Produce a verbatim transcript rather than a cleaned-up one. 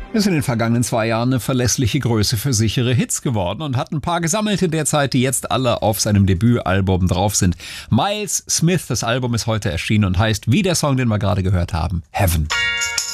Ist in den vergangenen zwei Jahren eine verlässliche Größe für sichere Hits geworden und hat ein paar gesammelt in der Zeit, die jetzt alle auf seinem Debütalbum drauf sind. Miles Smith, das Album ist heute erschienen und heißt, wie der Song, den wir gerade gehört haben, Heaven.